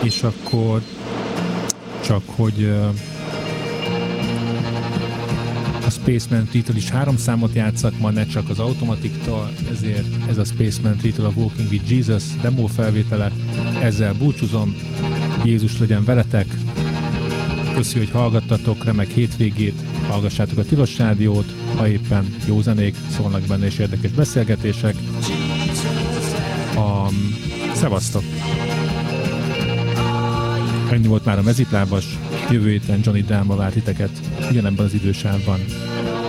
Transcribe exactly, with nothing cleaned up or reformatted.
és akkor csak, hogy uh, a Spaceman Tree-től is három számot játszak ma, ne csak az Automatiktól, ezért ez a Spaceman Tree-től a Walking with Jesus demo felvétele. Ezzel búcsúzom, Jézus legyen veletek, köszi, hogy hallgattatok, remek hétvégét, hallgassátok a Tilos Rádiót, ha éppen jó zenék szólnak benne és érdekes beszélgetések. Um, szevasztok! Ennyi volt már a mezitlábas, jövő héten Johnny Dráma vár titeket ugyanebben az idősávban.